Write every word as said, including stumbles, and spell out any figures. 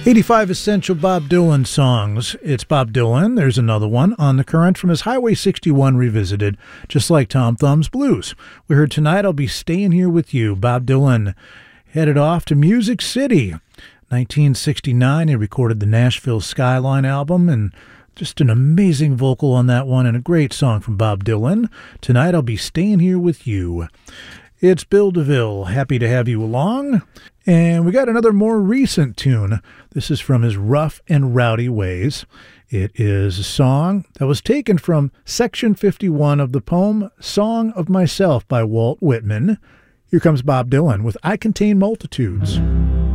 eighty-five Essential Bob Dylan songs. It's Bob Dylan. There's another one on the current from his Highway sixty-one Revisited, just like Tom Thumb's Blues. We heard Tonight I'll Be Staying Here With You. Bob Dylan headed off to Music City. nineteen sixty-nine, he recorded the Nashville Skyline album, and just an amazing vocal on that one, and a great song from Bob Dylan. Tonight I'll Be Staying Here With You. It's Bill DeVille. Happy to have you along. And we got another more recent tune. This is from his Rough and Rowdy Ways. It is a song that was taken from section fifty-one of the poem Song of Myself by Walt Whitman. Here comes Bob Dylan with I Contain Multitudes.